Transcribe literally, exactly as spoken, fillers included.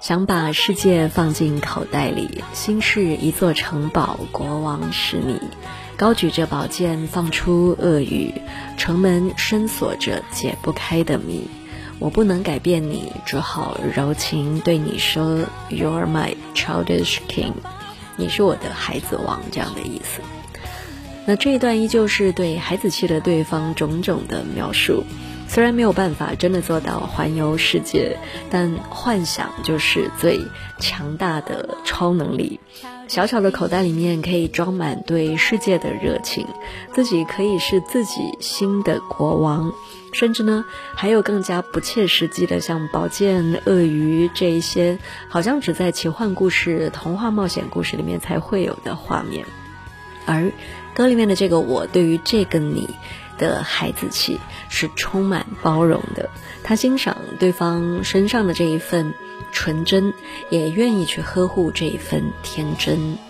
想把世界放进口袋里，心是一座城堡，国王是你。高举着宝剑放出恶语，城门深锁着解不开的谜。我不能改变你，只好柔情对你说 You're my childish king， 你是我的孩子王，这样的意思。那这一段依旧是对孩子气的对方种种的描述，虽然没有办法真的做到环游世界，但幻想就是最强大的超能力。小小的口袋里面可以装满对世界的热情，自己可以是自己新的国王，甚至呢还有更加不切实际的，像宝剑、鳄鱼这一些好像只在奇幻故事、童话冒险故事里面才会有的画面。而歌里面的这个我对于这个你的孩子气是充满包容的，他欣赏对方身上的这一份纯真，也愿意去呵护这一份天真。